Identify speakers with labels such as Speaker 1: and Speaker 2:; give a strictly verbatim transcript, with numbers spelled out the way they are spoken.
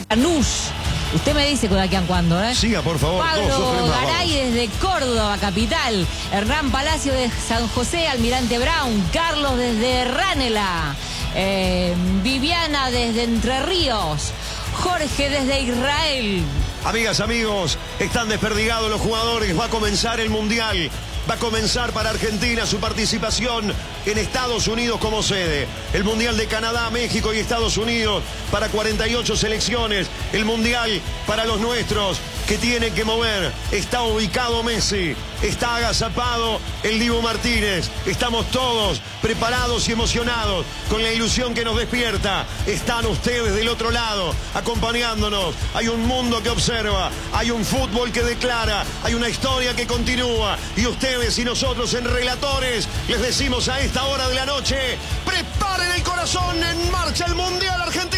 Speaker 1: Lanús. Usted me dice con aquí cuándo, ¿eh?
Speaker 2: Siga, por favor.
Speaker 1: Pablo Garay desde Córdoba, capital. Hernán Palacio de San José, Almirante Brown. Carlos desde Ranela. Eh, Viviana desde Entre Ríos. Jorge desde Israel.
Speaker 2: Amigas, amigos, están desperdigados los jugadores. Va a comenzar el Mundial. Va a comenzar para Argentina su participación en Estados Unidos como sede. El Mundial de Canadá, México y Estados Unidos para cuarenta y ocho selecciones. El Mundial para los nuestros que tienen que mover. Está ubicado Messi. Está agazapado el Dibu Martínez. Estamos todos preparados y emocionados con la ilusión que nos despierta. Están ustedes del otro lado acompañándonos. Hay un mundo que observa. Hay un fútbol que declara. Hay una historia que continúa. Y ustedes y nosotros en Relatores les decimos a esta hora de la noche: preparen el corazón, en marcha el Mundial Argentina.